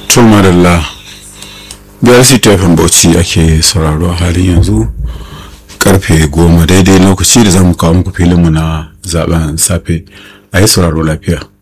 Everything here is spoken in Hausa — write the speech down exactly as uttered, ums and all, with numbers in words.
to madalla biyar C T F M Bauchi ake sauraro a halin yanzu karfe goma daidai lokaci da zamu kawo muku filinmu na zaben safe a yi sauraro lafiya.